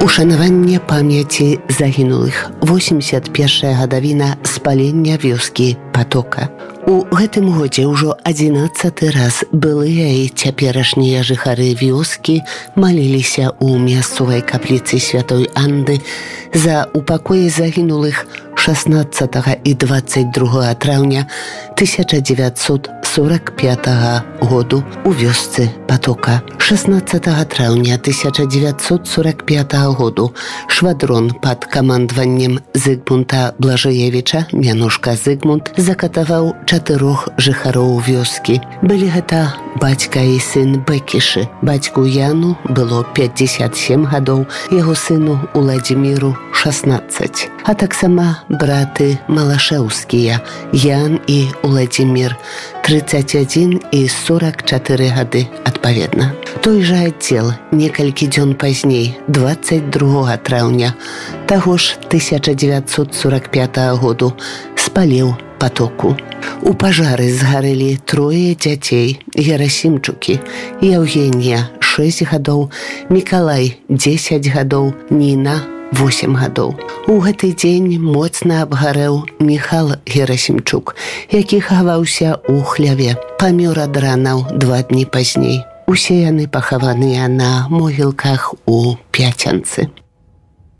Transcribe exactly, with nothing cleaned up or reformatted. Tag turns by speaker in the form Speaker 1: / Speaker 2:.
Speaker 1: Ушанаванне памяці загінулых. восемьдесят першая гадавіна спалення вёскі Патока. У гэтым годзе ўжо адзінаццаты раз былыя і цяперашнія жыхары вёскі маліліся ў мясцовай капліцы святой Анны за упакоі загінулых шаснаццатага і дваццаць другога траўня тысяча дзевяцьсот сорок пятага году у вёсцы Патока. шаснаццатага траўня тысяча дзевяцьсот сорок пятага году швадрон пад камандаваннем Зыгмунта Блажаевіча, мянушка Зыгмунт, закатаваў чатырох жыхароў вёскі. Былі гэта бацька і сын Бэкішы. Бацьку Яну было пятьдесят семь гадоў, яго сыну Уладзіміру шаснаццаць. А таксама браты Малашэўскія, Ян і Уладзімір, тридцать один і сорок чатыры гады адпаведна. Той жа аддзел некалькі дзён пазней, дваццаць другога траўня таго ж тысяча дзевяцьсот сорок пятага году спаліў Патоку. У пажары згарэлі трое дзяцей: Герасімчукі, Яўгенія шэсць гадоў, Мікалай дзесяць гадоў, Ніна восемь гадоў. У гэты дзень моцна абгарэў Міхал Герасімчук, які хаваўся ў хляве. Памёр ад ранаў два дні пазней. Усе яны пахаваныя на могілках у Пяцянцы.